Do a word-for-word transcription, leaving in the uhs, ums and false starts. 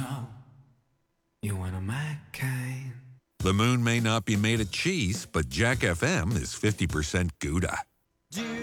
know you're one of my kind. The moon may not be made of cheese, but Jack F M is fifty percent Gouda. Do